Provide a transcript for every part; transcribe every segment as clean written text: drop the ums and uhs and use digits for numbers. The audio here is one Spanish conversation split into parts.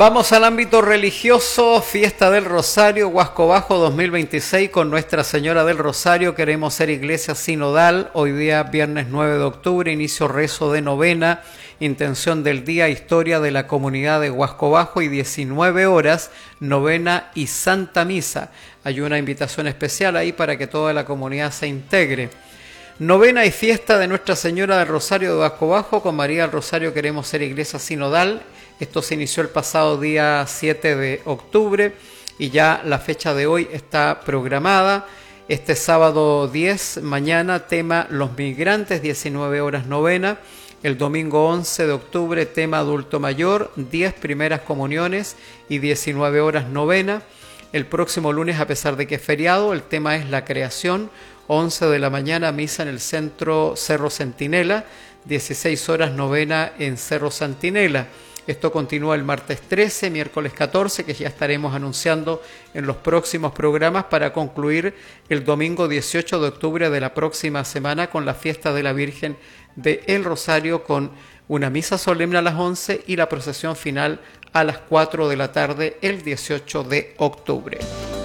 Vamos al ámbito religioso, Fiesta del Rosario, Huasco Bajo 2026 con Nuestra Señora del Rosario. Queremos ser iglesia sinodal. Hoy día, viernes 9 de octubre, inicio rezo de novena, intención del día, historia de la comunidad de Huasco Bajo y 19 horas, novena y Santa Misa. Hay una invitación especial ahí para que toda la comunidad se integre. Novena y fiesta de Nuestra Señora del Rosario de Huasco Bajo. Con María del Rosario queremos ser iglesia sinodal. Esto se inició el pasado día 7 de octubre y ya la fecha de hoy está programada. Este sábado 10, mañana, tema Los Migrantes, 19 horas novena. El domingo 11 de octubre, tema Adulto Mayor, 10 primeras comuniones y 19 horas novena. El próximo lunes, a pesar de que es feriado, el tema es la creación, 11 de la mañana, misa en el centro Cerro Centinela, 16 horas novena en Cerro Centinela. Esto continúa el martes 13, miércoles 14, que ya estaremos anunciando en los próximos programas para concluir el domingo 18 de octubre de la próxima semana con la fiesta de la Virgen de El Rosario, con una misa solemne a las 11 y la procesión final a las 4 de la tarde el 18 de octubre.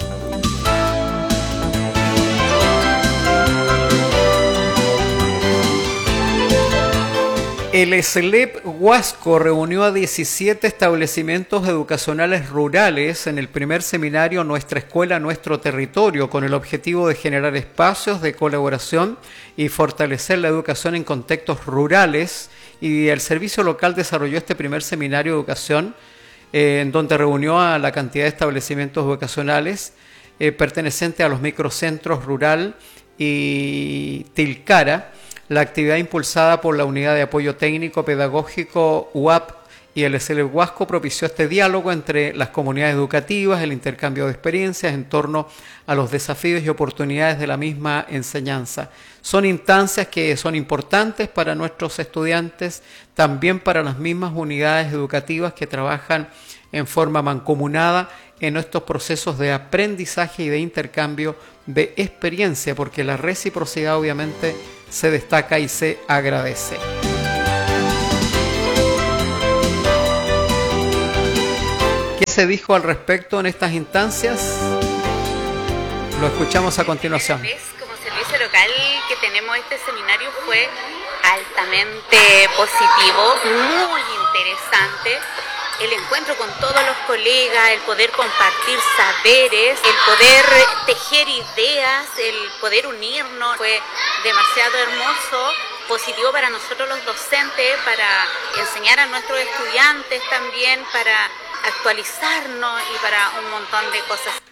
El SLEP Huasco reunió a 17 establecimientos educacionales rurales en el primer seminario Nuestra Escuela, Nuestro Territorio, con el objetivo de generar espacios de colaboración y fortalecer la educación en contextos rurales. Y el servicio local desarrolló este primer seminario de educación, en donde reunió a la cantidad de establecimientos educacionales pertenecientes a los microcentros rural y Tilcara. La actividad impulsada por la Unidad de Apoyo Técnico Pedagógico UAP y el SLEP Huasco propició este diálogo entre las comunidades educativas, el intercambio de experiencias en torno a los desafíos y oportunidades de la misma enseñanza. Son instancias que son importantes para nuestros estudiantes, también para las mismas unidades educativas que trabajan en forma mancomunada en estos procesos de aprendizaje y de intercambio de experiencia, porque la reciprocidad obviamente se destaca y se agradece. ¿Qué se dijo al respecto en estas instancias? Lo escuchamos a continuación. Como servicio local que tenemos este seminario fue altamente positivo, muy interesante. El encuentro con todos los colegas, el poder compartir saberes, el poder tejer ideas, el poder unirnos, fue demasiado hermoso, positivo para nosotros los docentes, para enseñar a nuestros estudiantes también, para actualizarnos y para un montón de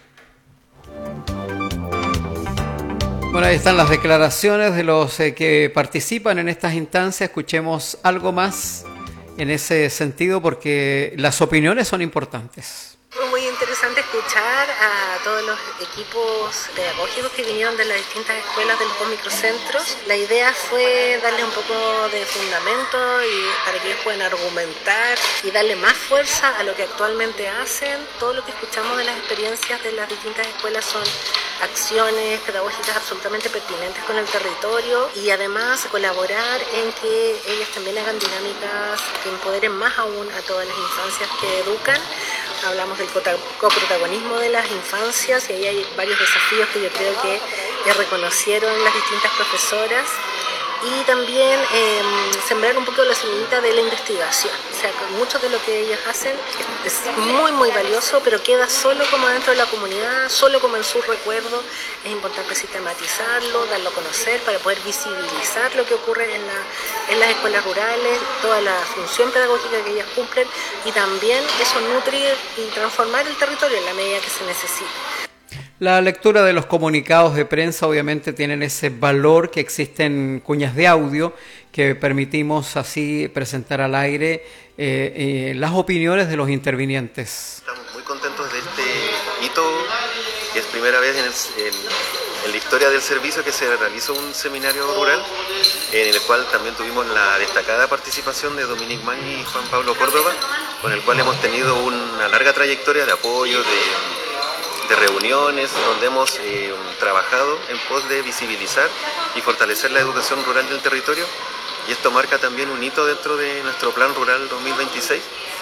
cosas. Bueno, ahí están las declaraciones de los que participan en estas instancias. Escuchemos algo más en ese sentido, porque las opiniones son importantes. Fue muy interesante escuchar a todos los equipos pedagógicos que vinieron de las distintas escuelas de los dos microcentros. La idea fue darle un poco de fundamento y para que ellos puedan argumentar y darle más fuerza a lo que actualmente hacen. Todo lo que escuchamos de las experiencias de las distintas escuelas son acciones pedagógicas absolutamente pertinentes con el territorio, y además colaborar en que ellas también hagan dinámicas que empoderen más aún a todas las infancias que educan. Hablamos del coprotagonismo de las infancias y ahí hay varios desafíos que yo creo que reconocieron las distintas profesoras, y también sembrar un poco la semillita de la investigación. O sea, mucho de lo que ellas hacen es muy muy valioso, pero queda solo como dentro de la comunidad, solo como en sus recuerdos. Es importante sistematizarlo, darlo a conocer para poder visibilizar lo que ocurre en las escuelas rurales, toda la función pedagógica que ellas cumplen, y también eso nutrir y transformar el territorio en la medida que se necesite. La lectura de los comunicados de prensa obviamente tienen ese valor que existen cuñas de audio que permitimos así presentar al aire las opiniones de los intervinientes. Estamos muy contentos de este hito, que es primera vez en la historia del servicio que se realizó un seminario rural, en el cual también tuvimos la destacada participación de Dominique Magni y Juan Pablo Córdoba, con el cual hemos tenido una larga trayectoria de apoyo, de reuniones, donde hemos trabajado en pos de visibilizar y fortalecer la educación rural del territorio, y esto marca también un hito dentro de nuestro Plan Rural 2026,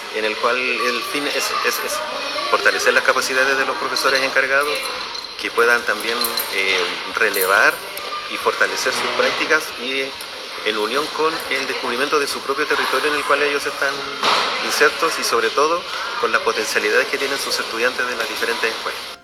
en el cual el fin es fortalecer las capacidades de los profesores encargados, que puedan también relevar y fortalecer sus prácticas y en unión con el descubrimiento de su propio territorio en el cual ellos están insertos y sobre todo con las potencialidades que tienen sus estudiantes de las diferentes escuelas.